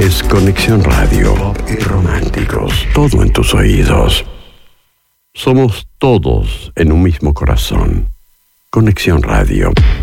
es Conexión Radio. Pop y románticos. Todo en tus oídos. Somos todos en un mismo corazón. Conexión Radio.